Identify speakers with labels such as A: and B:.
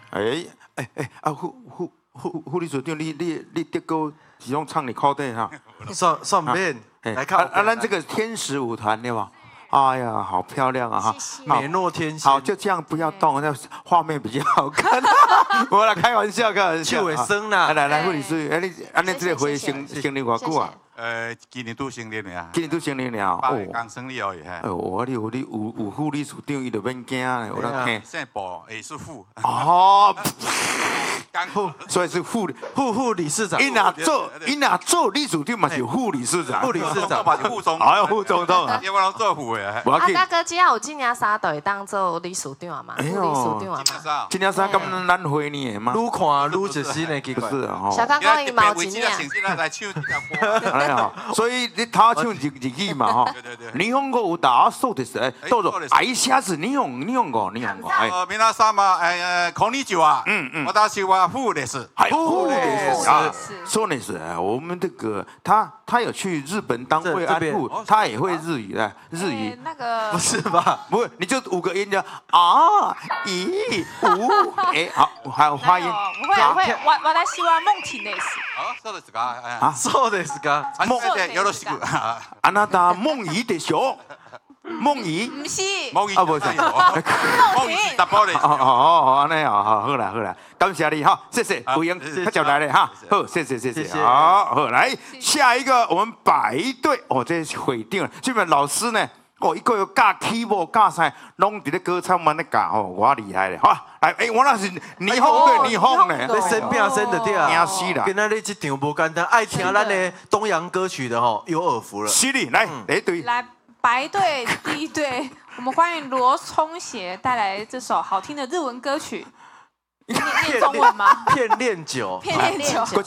A: 副理事长，你的歌是用唱你靠背哈？
B: 算免，来看
A: 咱这个天使舞团对吧？哎呀，好漂亮啊！哈，
B: 美若天仙。
A: 好，就这样，不要动，那画面比较好看。我来开玩笑，开玩笑。
B: 就会生啦。
A: 来，副理事长，你安尼这个会成立偌久啊？
C: 今年都成立了。
A: 今年都成立了。
C: 8月刚成立而已。
A: 有副理事长，伊就免惊咧，有得听。
C: 现在保也是副。
A: 哦。所以是副
B: 理事长。
A: 伊若做理事长嘛是副理事长。
B: 副理事长
C: 嘛是副总。
A: 哎呦，副总统啊！
C: 要不然做副的。
D: 大哥，只要有这件衫，就会当做理事长嘛？副理事长嘛？
A: 这件衫敢咱会呢吗？
B: 愈看愈是新的奇怪。
A: 是啊，
D: 小刚刚伊毛一
C: 件。来唱这条歌。
A: 哎呀，所以你他唱日语嘛哈。对。日本語有打そうです。どうぞ。挨拶日本語。
C: 皆様こんにちは。私はフーです。
A: フーです啊，そうです。我们这个他有去日本当慰安妇，他也会日语的日语。
D: 那个
B: 不是吧？
A: 不是，你就5个音就啊咦好，还有发音。
E: 会，私はモンキーです。
C: そうですか。
B: そうですか。
C: よろしく。
A: あなた梦怡でしょ？梦怡？
E: 不是。
C: 梦怡
A: 啊，不是。
C: 梦怡是打包的。
A: 安尼好啦，感谢你哈，谢谢吴英，他叫来了哈，好，谢谢，好，来下一个我们白队哦，这是会长，这边老师呢，一个有教 keyboard 教啥，拢伫咧歌唱班咧教哦，我厉害咧，好，来，我那是霓虹队霓虹呢，
B: 你生病生得掉，
A: 惊死啦！
B: 今仔日这场无简单，爱听咱的东洋歌曲的吼，有耳福了。
A: 犀利，来第一队。
E: 来，白队第一队，我们欢迎罗聪协带来这首好听的日文歌曲。念中文吗？
B: 片恋酒，
E: 片恋酒。